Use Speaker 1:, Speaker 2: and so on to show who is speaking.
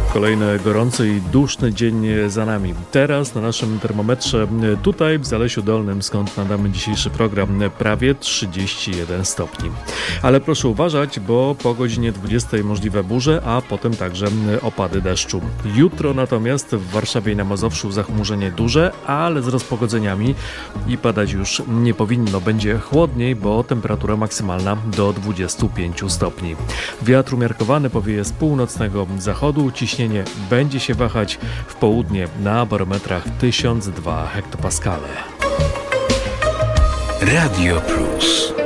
Speaker 1: Kolejny gorący i duszny dzień za nami. Teraz na naszym termometrze tutaj w Zalesiu Dolnym, skąd nadamy dzisiejszy program, prawie 31 stopni. Ale proszę uważać, bo po godzinie 20 możliwe burze, a potem także opady deszczu. Jutro natomiast w Warszawie i na Mazowszu zachmurzenie duże, ale z rozpogodzeniami i padać już nie powinno. Będzie chłodniej, bo temperatura maksymalna do 25 stopni. Wiatr umiarkowany powieje z północnego zachodu, ciśnienie będzie się wahać w południe na barometrach 1002 hektopaskale.
Speaker 2: Radio Plus.